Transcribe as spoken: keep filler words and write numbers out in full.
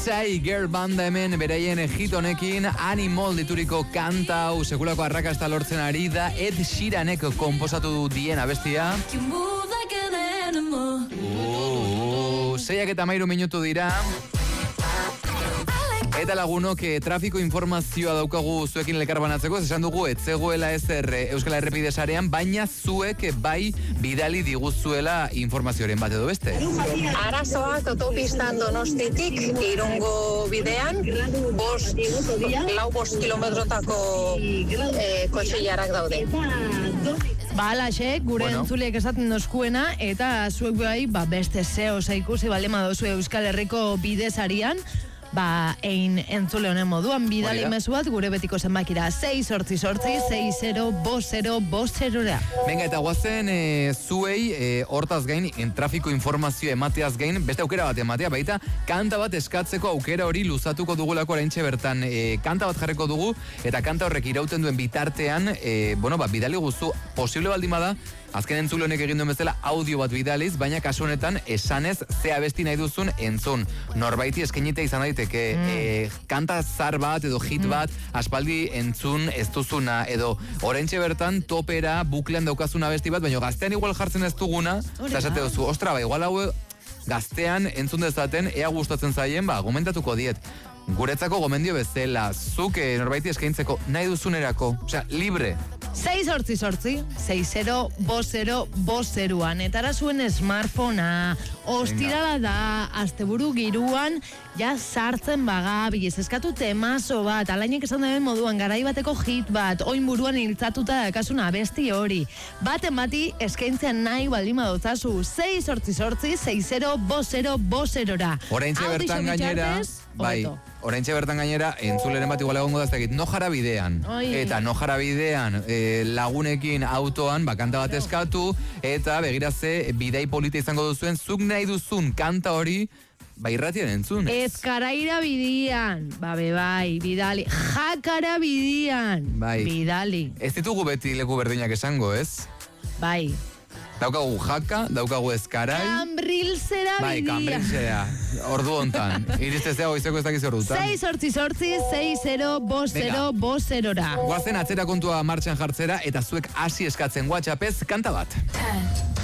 Tiger banda hemen beraien hit honekin Animal dituriko kanta hau sekulako arrakasta lortzen ari da. Ed Sheeranek konposatu dien abestia. Uh, Seiak eta mairu minutu dira. Eta lagunok, eh, trafiko informazioa daukagu zuekin elkarbanatzeko, esan dugu ez zegoela ezer Euskal Errepide sarean, baina zuek bai bidali diguzuela informazioaren bat edo beste. Arazoak autopistan Donostitik Irungo bidean, bost, lau bost kilometrotako eh, kotxeiarak daude. Ba, alaxe, gure bueno. Entzuleek esaten dozkuena, eta zuek bai, ba, beste zeo zaikusi baldema dozu Euskal Herriko bidezarian, ba, ein entzule honen moduan bidali mezu bat gure betiko zenbakira sei sortzi sortzi sei zero bost zero bost zerora. Venga, eta guazen e, zuei e, hortaz gain, en trafiko informazio emateaz gain, beste aukera bat ematea, baita kanta bat eskatzeko aukera hori luzatuko dugulako oraintxe bertan. E, kanta bat jarreko dugu, eta kanta horrek irauten duen bitartean, e, bueno, ba, bidali guzu, posible baldin bada, azken entzule honek egin duen bezala audio bat bidaliz, baina kasu honetan esanez ze abesti nahi duzun entzun. Norbaiti eskainite izan daiteke mm. e, kanta zar bat edo hit mm. bat aspaldi entzun ez duzuna, edo oraintxe bertan topera buklean daukazun abesti bat, baina gaztean igual jartzen ez duguna, eta esate duzu, ostra, ba, igual hau gaztean entzun dezaten, ea gustatzen zaien, ba, gomentatuko diet. Guretzako gomendio bezala, zuk eh, norbaiti eskaintzeko nahi duzunerako, osea, libre. sei sortzi sortzi, sei zero bost zero bost zeroan. Etara zuen smartphonea, ostirala da, asteburu giruan, ja sartzen bagabi, ez eskatu temazo bat, alainek esan daben moduan, garai bateko hit bat, oin buruan hiltzatuta dakasuna abesti hori. Baten bati eskaintzen nahi baldima dotzazu, sei sortzi sortzi, sei zero bost zero bost zerora. Oraintxe bertan gainera, bai, oraintxe bertan gainera, entzuleren bat igual egongo da ez dakit, no jara bidean. Oi. Eta no jara bidean e, lagunekin autoan, ba, kanta bat eskatu, eta begiraze bidei polita izango duzuen, zuk nahi duzun kanta hori, ba, irratian entzun. Ezkaraira bidian, ba, be, bai, bidali. Jakara bidian, bai. Bidali. Ez ditugu beti leku berdinak esango, ez? Bai. Daukagu jaka, daukagu ezkarai. Kambrilzera bidia. Bai, kambrilzera. Ordu hontan. Iristezea goizeko ez dakiz ordutan. sei sortzi sortzi, sei zero bost zero bost zerora. Guazen atzera kontua martxan jartzera, eta zuek hasi eskatzen WhatsAppez kanta bat.